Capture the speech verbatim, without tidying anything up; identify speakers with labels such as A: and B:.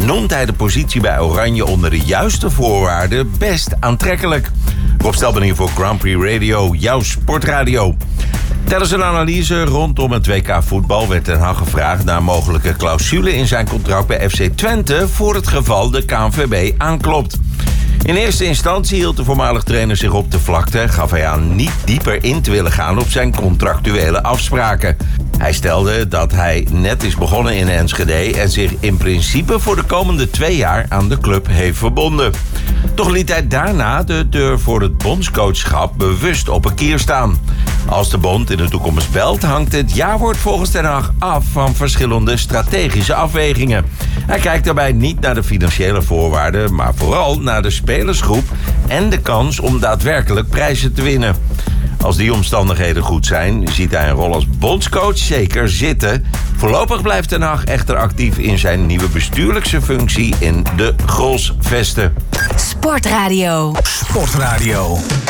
A: noemt hij de positie bij Oranje onder de juiste voorwaarden best aantrekkelijk. Rob Stelbanier voor Grand Prix Radio, jouw sportradio. Tijdens een analyse rondom het W K voetbal werd Ten Hag gevraagd naar een mogelijke clausule in zijn contract bij F C Twente voor het geval de K N V B aanklopt. In eerste instantie hield de voormalig trainer zich op de vlakte, gaf hij aan niet dieper in te willen gaan op zijn contractuele afspraken. Hij stelde dat hij net is begonnen in Enschede en zich in principe voor de komende twee jaar aan de club heeft verbonden. Toch liet hij daarna de deur voor het bondscoachschap bewust op een kier staan. Als de bond in de toekomst belt, hangt het jaarwoord volgens Ten Hag af van verschillende strategische afwegingen. Hij kijkt daarbij niet naar de financiële voorwaarden, maar vooral naar de spelersgroep en de kans om daadwerkelijk prijzen te winnen. Als die omstandigheden goed zijn, ziet hij een rol als bondscoach zeker zitten. Voorlopig blijft Ten Hag echter actief in zijn nieuwe bestuurlijkse functie in de Grolsvesten.
B: Sportradio.
C: Sportradio.